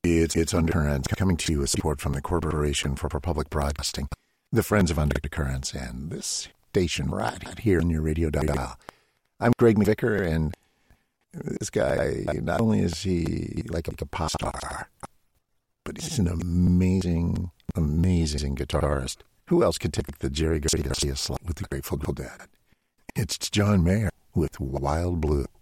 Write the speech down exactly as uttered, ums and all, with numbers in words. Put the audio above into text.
It's, it's Undercurrents, coming to you with support from the Corporation for Public Broadcasting, the Friends of Undercurrents, and this station right here on your radio dial. I'm Greg McVicker, and this guy, not only is he like a pop star, but he's an amazing, amazing guitarist. Who else could take the Jerry Garcia slot with the Grateful Dead? It's John Mayer with Wild Blue.